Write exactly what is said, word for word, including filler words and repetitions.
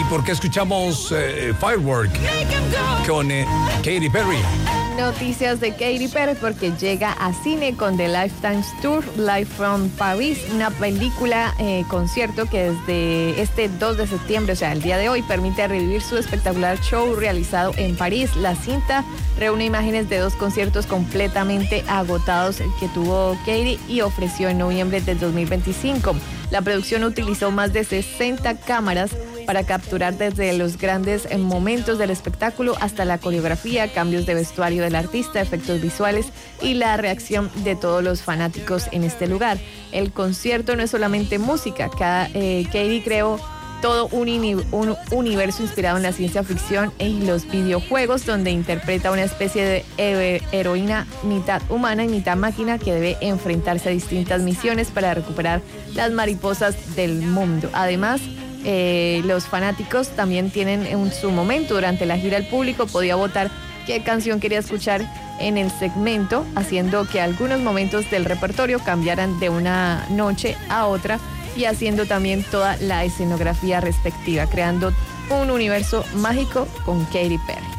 por qué escuchamos eh, Firework con eh, Katy Perry. Noticias de Katy Perry porque llega a cine con The Lifetime Tour Live from Paris, una película eh, concierto que desde este dos de septiembre, o sea, el día de hoy, permite revivir su espectacular show realizado en París. La cinta reúne imágenes de dos conciertos completamente agotados que tuvo Katy y ofreció en noviembre del dos mil veinticinco. La producción utilizó más de sesenta cámaras para capturar desde los grandes momentos del espectáculo hasta la coreografía, cambios de vestuario del artista, efectos visuales y la reacción de todos los fanáticos en este lugar. El concierto no es solamente música, cada, eh, Katy creó todo un, un universo inspirado en la ciencia ficción y los videojuegos, donde interpreta una especie de he heroína mitad humana y mitad máquina que debe enfrentarse a distintas misiones para recuperar las mariposas del mundo. Además, Eh, los fanáticos también tienen en su momento durante la gira, el público podía votar qué canción quería escuchar en el segmento, haciendo que algunos momentos del repertorio cambiaran de una noche a otra y haciendo también toda la escenografía respectiva, creando un universo mágico con Katy Perry.